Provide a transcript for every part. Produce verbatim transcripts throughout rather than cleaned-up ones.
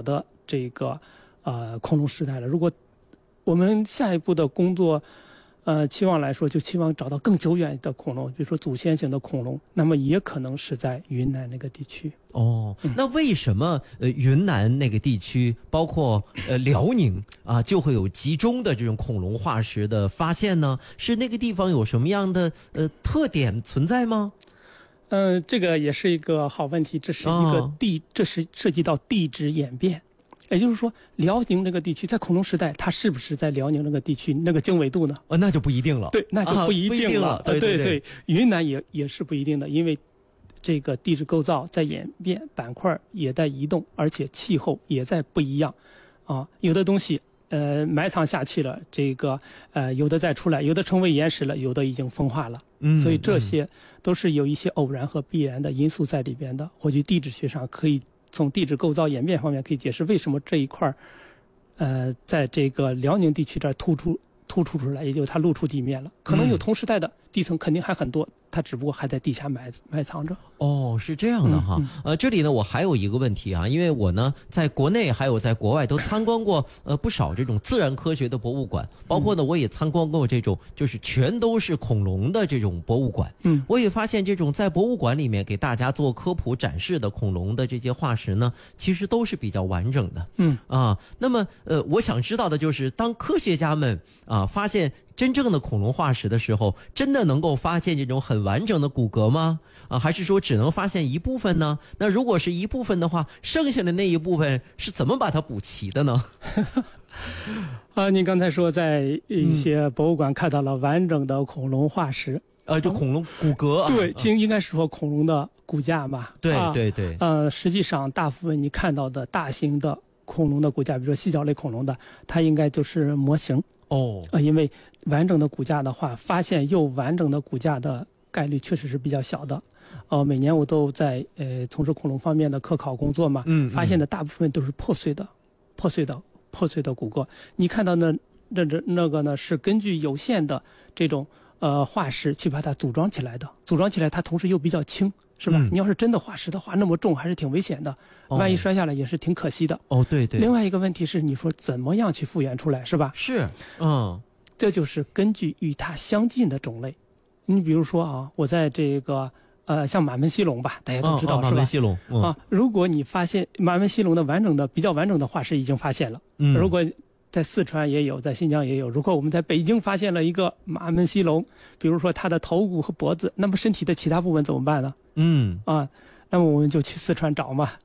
的这个呃恐龙时代了。如果我们下一步的工作，呃，期望来说，就期望找到更久远的恐龙，比如说祖先型的恐龙，那么也可能是在云南那个地区。 哦，那为什么呃云南那个地区，包括呃辽宁啊，就会有集中的这种恐龙化石的发现呢？是那个地方有什么样的呃特点存在吗？ 嗯、呃，这个也是一个好问题，这是一个地，哦、这是涉及到地质演变。也就是说，辽宁这个地区在恐龙时代，它是不是在辽宁那个地区那个经纬度呢？ 哦，那就不一定了。 对，那就不一定了。 啊、不一定了对对对, 对, 对，云南也也是不一定的，因为这个地质构造在演变，板块也在移动，而且气候也在不一样。啊，有的东西呃埋藏下去了，这个呃有的再出来，有的成为岩石了，有的已经风化了。嗯，所以这些都是有一些偶然和必然的因素在里边的。或许地质学上可以。从地质构造演变方面可以解释为什么这一块呃，在这个辽宁地区这儿突出突出出来，也就是它露出地面了。可能有同时代的地层肯定还很多，它只不过还在地下埋埋藏着。 哦，是这样的哈。嗯嗯、呃，这里呢，我还有一个问题啊，因为我呢在国内还有在国外都参观过呃不少这种自然科学的博物馆，包括呢我也参观过这种就是全都是恐龙的这种博物馆。嗯，我也发现这种在博物馆里面给大家做科普展示的恐龙的这些化石呢，其实都是比较完整的。嗯啊，那么呃，我想知道的就是，当科学家们啊发现真正的恐龙化石的时候，真的能够发现这种很完整的骨骼吗？啊，还是说只能发现一部分呢？那如果是一部分的话，剩下的那一部分是怎么把它补齐的呢？ 啊，您刚才说在一些博物馆看到了完整的恐龙化石， 呃，就恐龙骨骼、啊， 对，应应该是说恐龙的骨架吧？ 对对对。 呃，实际上大部分你看到的大型的恐龙的骨架，比如说犀角类恐龙的，它应该就是模型。哦，呃，因为完整的骨架的话，发现又完整的骨架的概率确实是比较小的。呃，每年我都在呃从事恐龙方面的科考工作嘛，嗯，发现的大部分都是破碎的、破碎的、破碎的骨骼。你看到那那这那个呢，是根据有限的这种呃化石去把它组装起来的，组装起来它同时又比较轻，是吧？嗯、你要是真的化石的话，那么重还是挺危险的，哦、万一摔下来也是挺可惜的。哦，对对。另外一个问题是，你说怎么样去复原出来，是吧？是，嗯，这就是根据与它相近的种类。你比如说啊，我在这个呃，像马门溪龙吧，大家都知道、哦哦、是吧？马门溪龙、嗯、啊，如果你发现马门溪龙的完整的、比较完整的化石已经发现了，嗯，如果在四川也有，在新疆也有，如果我们在北京发现了一个马门溪龙，比如说它的头骨和脖子，那么身体的其他部分怎么办呢？嗯，啊，那么我们就去四川找嘛，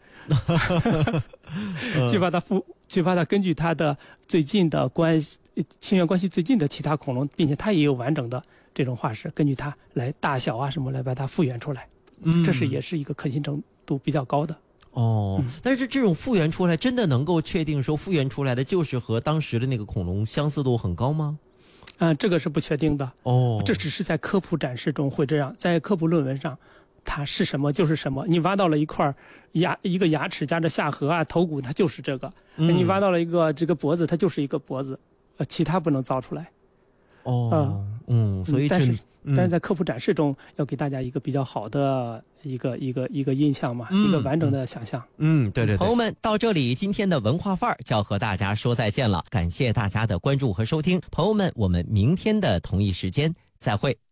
去把它复，去把它根据它的最近的关系、亲缘关系最近的其他恐龙，并且它也有完整的这种化石，根据它来大小啊什么来把它复原出来，嗯，这是也是一个可信程度比较高的。 哦，但是这种复原出来真的能够确定说复原出来的就是和当时的那个恐龙相似度很高吗？ 嗯、呃，这个是不确定的。哦，这只是在科普展示中会这样，在科普论文上它是什么就是什么。你挖到了一块牙一个牙齿加着下颌啊头骨，它就是这个、嗯、你挖到了一个这个脖子，它就是一个脖子，呃，其他不能造出来。哦，呃、嗯，所以但是、嗯、但是在科普展示中要给大家一个比较好的一个一个一个印象嘛、嗯、一个完整的想象。 嗯，对对对。朋友们，到这里今天的文化范儿就要和大家说再见了，感谢大家的关注和收听，朋友们，我们明天的同一时间再会。